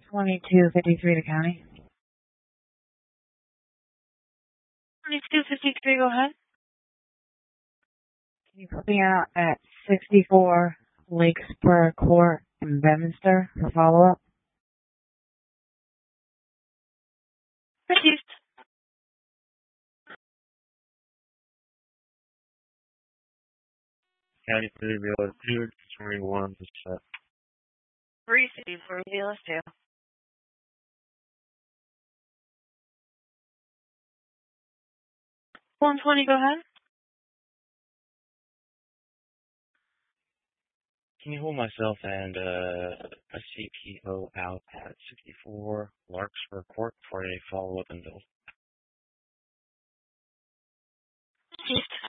2253 to county. 2253, go ahead. Can you put me out at 64 Lakespur Court in Bedminster for follow-up? Received. County 3, Villa 2, 21%. Received from Villa 2. 120, go ahead. Can you hold myself and a CPO out at 64 Larkspur Court for a follow-up in Bill? Received.